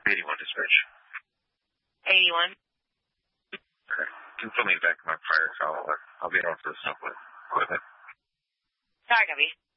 81 dispatch. 81. Okay. Can you put me back in my fire call? I'll be on for the stuff with it. Sorry, Gabby.